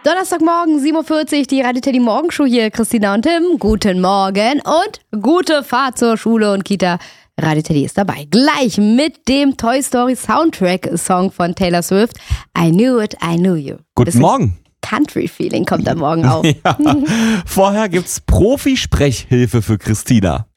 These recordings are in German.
Donnerstagmorgen, 7.40 Uhr, die Radio Teddy Morgenshow hier. Christina und Tim, guten Morgen und gute Fahrt zur Schule und Kita. Radio Teddy ist dabei. Gleich mit dem Toy Story Soundtrack-Song von Taylor Swift. I Knew It, I Knew You. Guten Morgen. Country-Feeling kommt da morgen auf. Ja. Vorher gibt's Profi-Sprechhilfe für Christina.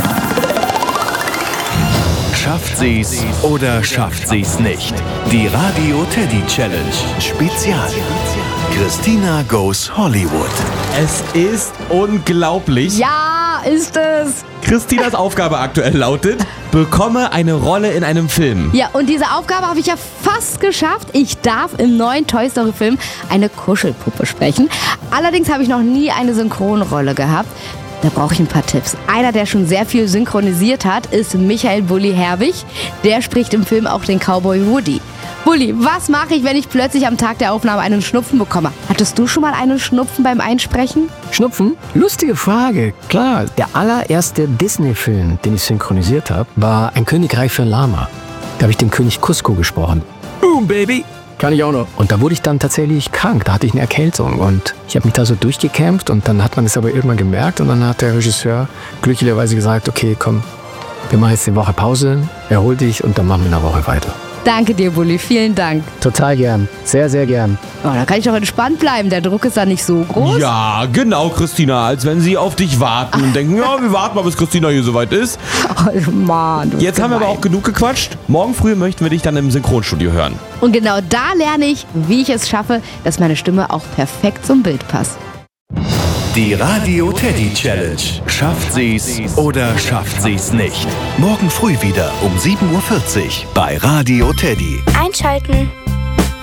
Schafft sie's oder schafft sie's nicht? Die Radio Teddy Challenge Spezial. Christina goes Hollywood. Es ist unglaublich. Ja, ist es. Christinas Aufgabe aktuell lautet, bekomme eine Rolle in einem Film. Ja, und diese Aufgabe habe ich ja fast geschafft. Ich darf im neuen Toy Story Film eine Kuschelpuppe sprechen. Allerdings habe ich noch nie eine Synchronrolle gehabt. Da brauche ich ein paar Tipps. Einer, der schon sehr viel synchronisiert hat, ist Michael Bulli Herbig. Der spricht im Film auch den Cowboy Woody. Bulli, was mache ich, wenn ich plötzlich am Tag der Aufnahme einen Schnupfen bekomme? Hattest du schon mal einen Schnupfen beim Einsprechen? Schnupfen? Lustige Frage. Klar, der allererste Disney-Film, den ich synchronisiert habe, war Ein Königreich für Lama. Da habe ich den König Cusco gesprochen. Boom, Baby! Kann ich auch noch. Und da wurde ich dann tatsächlich krank. Da hatte ich eine Erkältung und ich habe mich da so durchgekämpft und dann hat man es aber irgendwann gemerkt und dann hat der Regisseur glücklicherweise gesagt, okay, komm, wir machen jetzt eine Woche Pause, erhol dich und dann machen wir eine Woche weiter. Danke dir, Bulli. Vielen Dank. Total gern. Sehr, sehr gern. Oh, da kann ich doch entspannt bleiben. Der Druck ist da nicht so groß. Ja, genau, Christina. Als wenn sie auf dich warten und denken, ja, wir warten mal, bis Christina hier soweit ist. Oh, Mann. Jetzt haben wir aber auch genug gequatscht. Morgen früh möchten wir dich dann im Synchronstudio hören. Und genau da lerne ich, wie ich es schaffe, dass meine Stimme auch perfekt zum Bild passt. Die Radio Teddy Challenge. Schafft sie's oder schafft sie's nicht? Morgen früh wieder um 7.40 Uhr bei Radio Teddy. Einschalten.